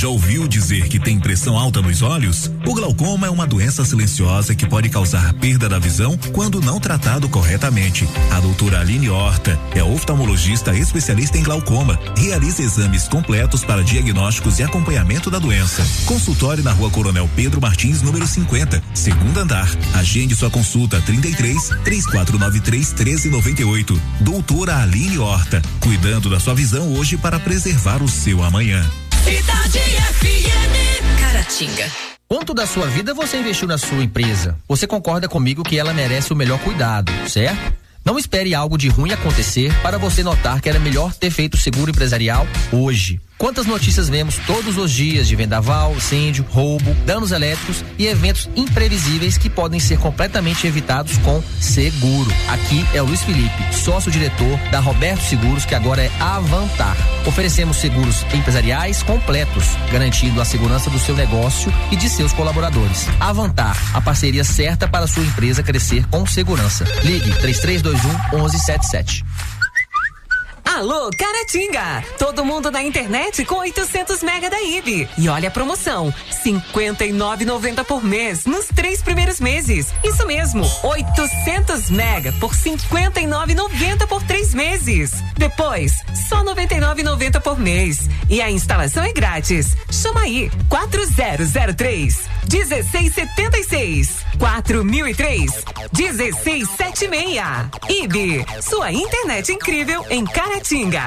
Já ouviu dizer que tem pressão alta nos olhos? O glaucoma é uma doença silenciosa que pode causar perda da visão quando não tratado corretamente. A doutora Aline Horta é oftalmologista especialista em glaucoma. Realiza exames completos para diagnósticos e acompanhamento da doença. Consultório na Rua Coronel Pedro Martins, número 50, segundo andar. Agende sua consulta 33-3493-1398. Doutora Aline Horta, cuidando da sua visão hoje para preservar o seu amanhã. Cidade FM Caratinga. Quanto da sua vida você investiu na sua empresa? Você concorda comigo que ela merece o melhor cuidado, certo? Não espere algo de ruim acontecer para você notar que era melhor ter feito seguro empresarial hoje. Quantas notícias vemos todos os dias de vendaval, incêndio, roubo, danos elétricos e eventos imprevisíveis que podem ser completamente evitados com seguro. Aqui é o Luiz Felipe, sócio-diretor da Roberto Seguros, que agora é Avantar. Oferecemos seguros empresariais completos, garantindo a segurança do seu negócio e de seus colaboradores. Avantar, a parceria certa para a sua empresa crescer com segurança. Ligue 3321-1177. Alô, Caratinga! Todo mundo na internet com 800 mega da IB. E olha a promoção, R$59,90 por mês, nos 3 primeiros meses. Isso mesmo, 800 mega por R$59,90 por 3 meses. Depois, só R$99,90 por mês. E a instalação é grátis. Chama aí, 4003-1676. 4003-1676. IB, sua internet incrível em Caratinga.